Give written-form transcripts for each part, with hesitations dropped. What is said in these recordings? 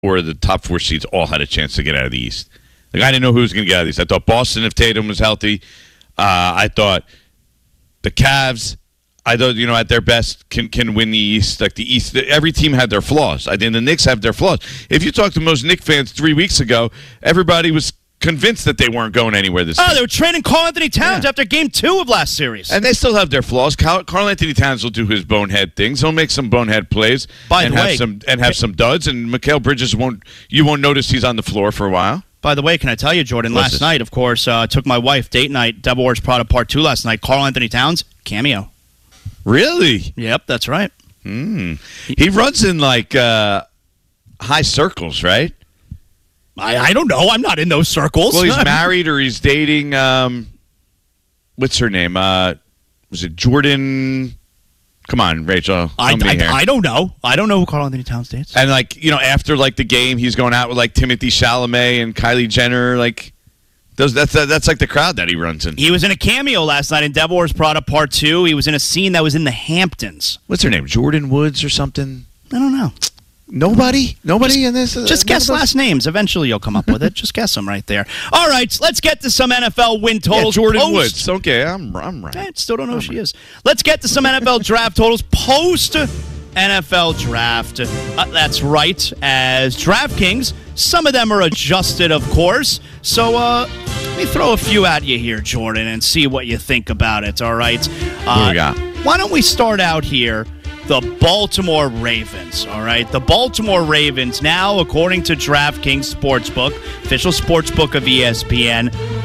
or the top 4 seeds all had a chance to get out of the East. Like, I didn't know who was going to get out of the East. I thought Boston, if Tatum was healthy. I thought the Cavs, at their best, can win the East. Like the East, every team had their flaws. I think the Knicks have their flaws. If you talk to most Knicks fans 3 weeks ago, everybody was convinced that they weren't going anywhere this year. They were trading Karl-Anthony Towns after Game 2 of last series. And they still have their flaws. Karl-Anthony Towns will do his bonehead things. He'll make some bonehead plays have some duds. And Mikal Bridges won't notice he's on the floor for a while. By the way, can I tell you, Jordan, last night, of course, took my wife date night, Devil Wears Prada Part 2 last night. Karl-Anthony Towns, cameo. Really? Yep, that's right. He runs in like high circles, right? I don't know. I'm not in those circles. Well, he's married or he's dating, what's her name? Was it Jordan? Come on, Rachel. I don't know. I don't know who Karl-Anthony Towns dates. And, after, the game, he's going out with, Timothée Chalamet and Kylie Jenner. That's like the crowd that he runs in. He was in a cameo last night in Devil Wears Prada Part 2. He was in a scene that was in the Hamptons. What's her name? Jordan Woods or something? I don't know. Nobody in this? Just guess last names. Eventually you'll come up with it. Just guess them right there. All right, let's get to some NFL win totals. Yeah, Jordan Woods. Okay, I'm right. I still don't know who she is. Let's get to some NFL draft totals post NFL draft. That's right. As DraftKings, some of them are adjusted, of course. So let me throw a few at you here, Jordan, and see what you think about it. All right. What we got? Why don't we start out here? The Baltimore Ravens, all right? The Baltimore Ravens now, according to DraftKings Sportsbook, official sportsbook of ESPN,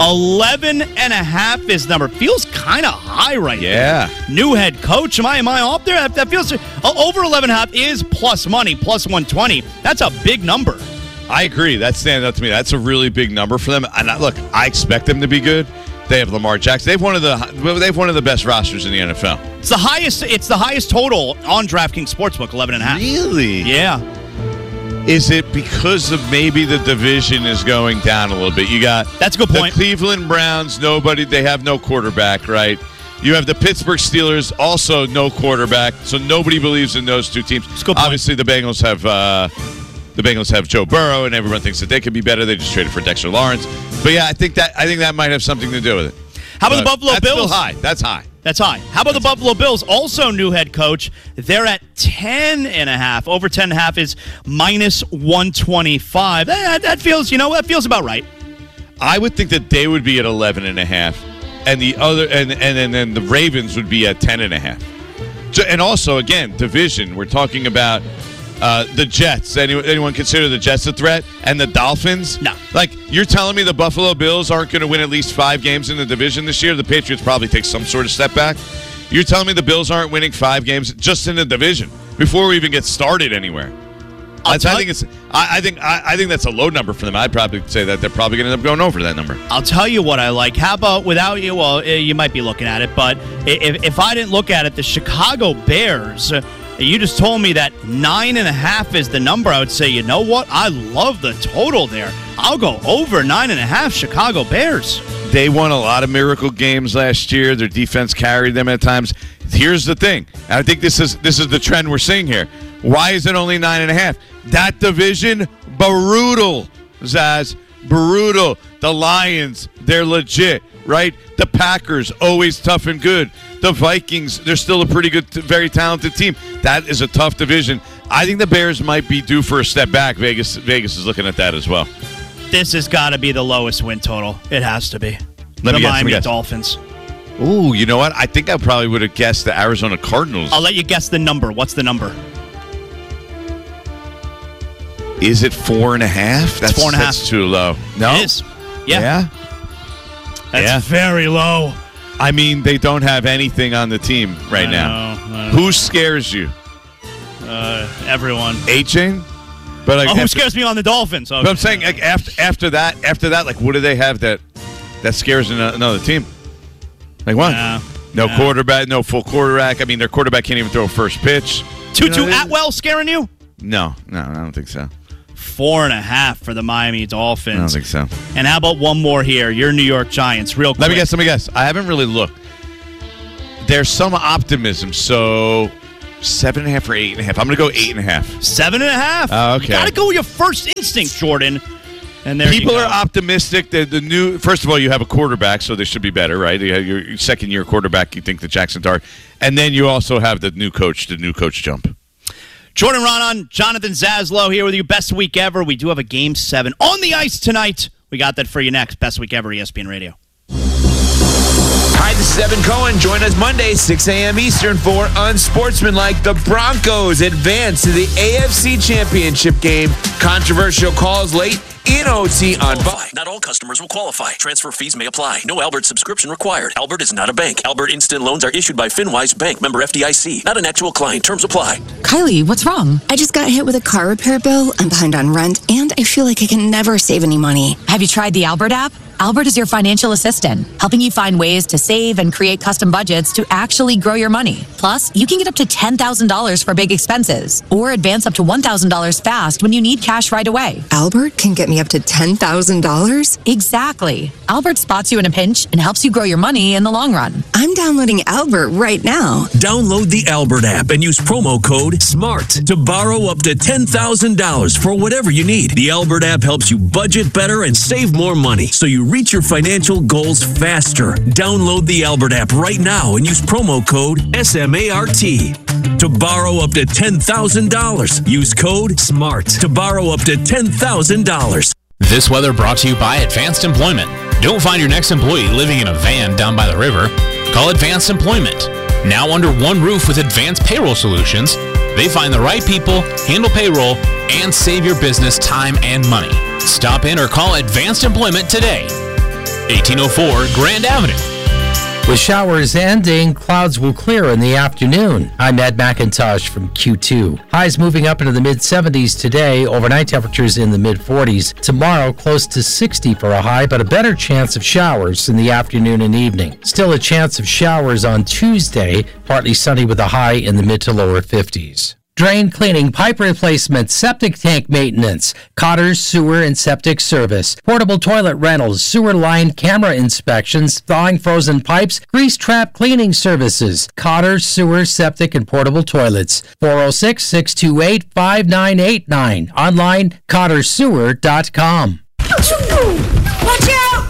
11.5 is number. Feels kind of high right there. New head coach. Am I off there? That feels over 11.5 is plus money, plus 120. That's a big number. I agree. That stands out to me. That's a really big number for them. And look, I expect them to be good. They have Lamar Jackson. They have one of the best rosters in the NFL. It's the highest total on DraftKings Sportsbook, 11.5. Really? Yeah. Is it because of maybe the division is going down a little bit? You got that's a good point. The Cleveland Browns. They have no quarterback, right? You have the Pittsburgh Steelers, also no quarterback, so nobody believes in those two teams. That's a good point. Obviously, the Bengals have Joe Burrow, and everyone thinks that they could be better. They just traded for Dexter Lawrence. But yeah, I think that might have something to do with it. How about the Buffalo Bills? Still high. That's high. That's high. How about the Buffalo Bills? Also new head coach. They're at 10.5. Over 10.5 is minus 125. That feels about right. I would think that they would be at 11.5, and then the Ravens would be at 10.5. And also, again, division. We're talking about the Jets. Anyone consider the Jets a threat? And the Dolphins? No. You're telling me the Buffalo Bills aren't going to win at least 5 games in the division this year? The Patriots probably take some sort of step back. You're telling me the Bills aren't winning 5 games just in the division before we even get started anywhere? I think that's a low number for them. I'd probably say that they're probably going to end up going over that number. I'll tell you what I like. How about without you? Well, you might be looking at it, but if I didn't look at it, the Chicago Bears. You just told me that 9.5 is the number. I would say, you know what? I love the total there. I'll go over 9.5 Chicago Bears. They won a lot of miracle games last year. Their defense carried them at times. Here's the thing. And I think this is the trend we're seeing here. Why is it only 9.5? That division, brutal, Zaz. Brutal. The Lions, they're legit, right? The Packers, always tough and good. The Vikings, they're still a pretty good, very talented team. That is a tough division. I think the Bears might be due for a step back. Vegas is looking at that as well. This has got to be the lowest win total. It has to be. The Miami Dolphins. Ooh, you know what? I think I probably would have guessed the Arizona Cardinals. I'll let you guess the number. What's the number? Is it 4.5? It's 4.5. That's too low. No? It is. Yeah. That's very low. I mean, they don't have anything on the team right now. Who scares you? Everyone. A-Chain? But who scares me on the Dolphins? Okay. But I'm saying after that, what do they have that scares another team? Like what? No quarterback, no full quarterback. I mean, their quarterback can't even throw a first pitch. Tutu Atwell scaring you? No, I don't think so. 4.5 for the Miami Dolphins. I don't think so. And how about one more here? Your New York Giants, real quick. Let me guess. I haven't really looked. There's some optimism. So 7.5 or 8.5? I'm going to go 8.5. 7.5. Okay. You got to go with your first instinct, Jordan. And there People you go. are optimistic that the new. First of all, you have a quarterback, so they should be better, right? You have your second-year quarterback. You think the Jacksons are, and then you also have the new coach jump. Jordan Raanan, Jonathan Zaslow here with you. Best week ever. We do have a Game 7 on the ice tonight. We got that for you next. Best week ever, ESPN Radio. Hi, this is Evan Cohen. Join us Monday, 6 a.m. Eastern for Unsportsmanlike. The Broncos advance to the AFC Championship game. Controversial calls late in OT on Not all customers will qualify. Transfer fees may apply. No Albert subscription required. Albert is not a bank. Albert Instant Loans are issued by FinWise Bank, member FDIC. Not an actual client. Terms apply. Kylie, what's wrong? I just got hit with a car repair bill. I'm behind on rent, and I feel like I can never save any money. Have you tried the Albert app? Albert is your financial assistant, helping you find ways to save and create custom budgets to actually grow your money. Plus, you can get up to $10,000 for big expenses or advance up to $1,000 fast when you need cash right away. Albert can get me up to $10,000? Exactly. Albert spots you in a pinch and helps you grow your money in the long run. I'm downloading Albert right now. Download the Albert app and use promo code SMART to borrow up to $10,000 for whatever you need. The Albert app helps you budget better and save more money, so you reach your financial goals faster. Download the Albert app right now and use promo code SMART to borrow up to $10,000. Use code SMART to borrow up to $10,000. This weather brought to you by Advanced Employment. Don't find your next employee living in a van down by the river. Call Advanced Employment. Now under one roof with Advanced Payroll Solutions, they find the right people, handle payroll, and save your business time and money. Stop in or call Advanced Employment today. 1804 Grand Avenue. With showers ending, clouds will clear in the afternoon. I'm Ed McIntosh from Q2. Highs moving up into the mid-70s today. Overnight temperatures in the mid-40s. Tomorrow, close to 60 for a high, but a better chance of showers in the afternoon and evening. Still a chance of showers on Tuesday, partly sunny with a high in the mid to lower 50s. Drain cleaning, pipe replacement, septic tank maintenance, Cotter's sewer and septic service, portable toilet rentals, sewer line camera inspections, thawing frozen pipes, grease trap cleaning services, Cotter's sewer, septic, and portable toilets. 406-628-5989. Online, CotterSewer.com. Watch out!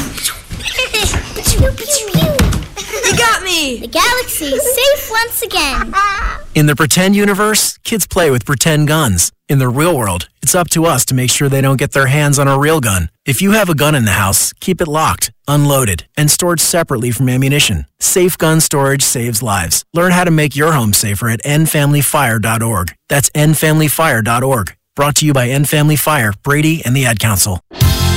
You got me! The galaxy is safe once again. In the pretend universe, kids play with pretend guns. In the real world, it's up to us to make sure they don't get their hands on a real gun. If you have a gun in the house, keep it locked, unloaded, and stored separately from ammunition. Safe gun storage saves lives. Learn how to make your home safer at endfamilyfire.org. That's endfamilyfire.org. Brought to you by End Family Fire, Brady, and the Ad Council.